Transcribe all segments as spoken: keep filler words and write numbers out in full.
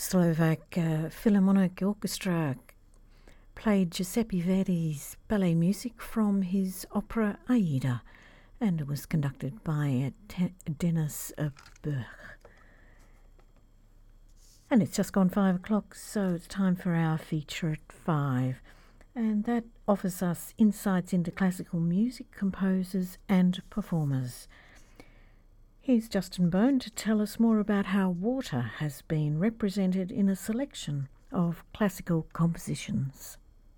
Slovak uh, Philharmonic Orchestra played Giuseppe Verdi's ballet music from his opera Aida, and it was conducted by uh, Te- Dennis uh, Burch. And it's just gone five o'clock, so it's time for our feature at five. And that offers us insights into classical music composers and performers. Here's Justin Bone to tell us more about how water has been represented in a selection of classical compositions.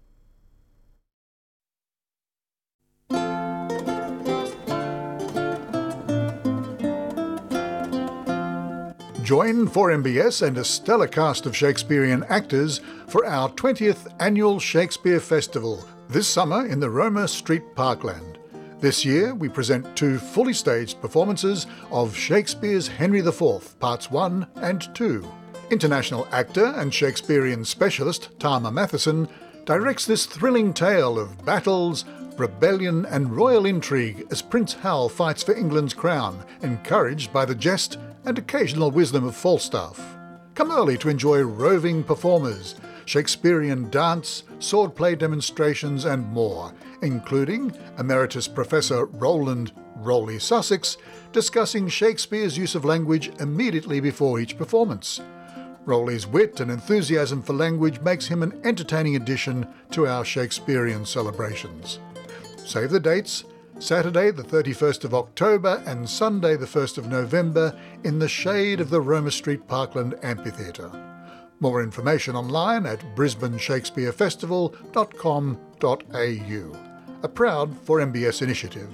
Join four M B S and a stellar cast of Shakespearean actors for our twentieth Annual Shakespeare Festival this summer in the Roma Street Parkland. This year we present two fully staged performances of Shakespeare's Henry the Fourth, Parts one and two. International actor and Shakespearean specialist Tama Matheson directs this thrilling tale of battles, rebellion and royal intrigue as Prince Hal fights for England's crown, encouraged by the jest and occasional wisdom of Falstaff. Come early to enjoy roving performers, Shakespearean dance, swordplay demonstrations and more, including Emeritus Professor Roland Rowley Sussex discussing Shakespeare's use of language immediately before each performance. Rowley's wit and enthusiasm for language makes him an entertaining addition to our Shakespearean celebrations. Save the dates, Saturday the thirty-first of October and Sunday the first of November in the shade of the Roma Street Parkland Amphitheatre. More information online at brisbane shakespeare festival dot com dot a u. A proud four M B S initiative.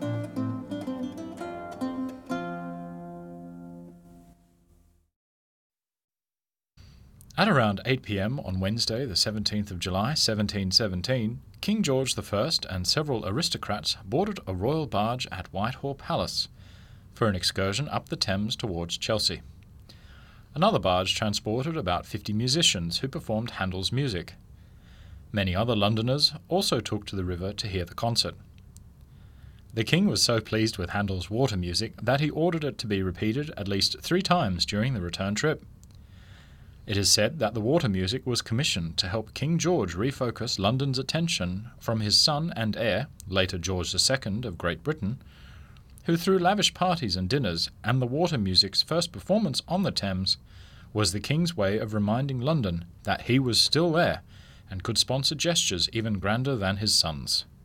At around eight p m on Wednesday, the seventeenth of July, seventeen seventeen, King George the First and several aristocrats boarded a royal barge at Whitehall Palace for an excursion up the Thames towards Chelsea. Another barge transported about fifty musicians who performed Handel's music. Many other Londoners also took to the river to hear the concert. The King was so pleased with Handel's water music that he ordered it to be repeated at least three times during the return trip. It is said that the water music was commissioned to help King George refocus London's attention from his son and heir, later George the Second of Great Britain, who threw lavish parties and dinners, and the water music's first performance on the Thames was the King's way of reminding London that he was still there and could sponsor gestures even grander than his son's.